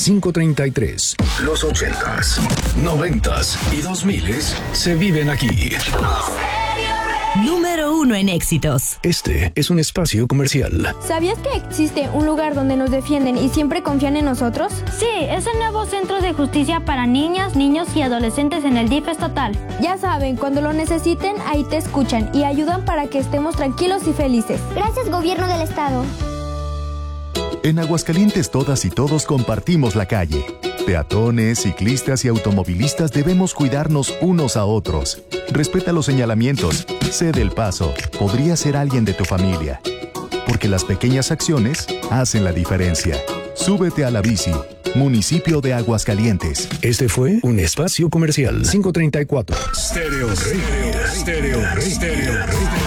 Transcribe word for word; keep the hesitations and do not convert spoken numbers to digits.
quinientos treinta y tres. Los ochentas, noventas y dos miles se viven aquí. Número uno en éxitos. Este es un espacio comercial. ¿Sabías que existe un lugar donde nos defienden y siempre confían en nosotros? Sí, es el nuevo Centro de Justicia para Niñas, Niños y Adolescentes en el D I F estatal. Ya saben, cuando lo necesiten, ahí te escuchan y ayudan para que estemos tranquilos y felices. Gracias, Gobierno del Estado. En Aguascalientes todas y todos compartimos la calle. Peatones, ciclistas y automovilistas debemos cuidarnos unos a otros. Respeta los señalamientos, cede el paso, podría ser alguien de tu familia. Porque las pequeñas acciones hacen la diferencia. Súbete a la bici. Municipio de Aguascalientes. Este fue un espacio comercial. quinientos treinta y cuatro. Stereo Rey. Stereo Rey. Stereo Rey.